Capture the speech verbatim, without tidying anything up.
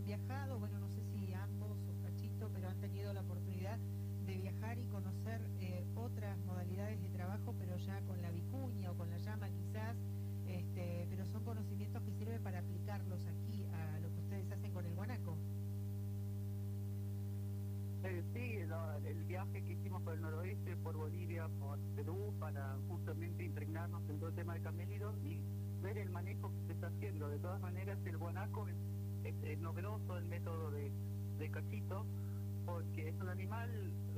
viajado, bueno, no sé si ambos o Cachito, pero han tenido la oportunidad de viajar y conocer eh, otras modalidades de trabajo, pero ya con la vicuña o con la llama quizás, este, pero son conocimientos que sirven para aplicarlos aquí a lo que ustedes hacen con el guanaco. Eh, sí, la- el viaje que hicimos por el noroeste, por Bolivia, por Perú, para justamente impregnarnos en todo el tema de camélidos y ver el manejo que se está haciendo. De todas maneras, el guanaco es, es, es novedoso el método de, de Cachito, porque es un animal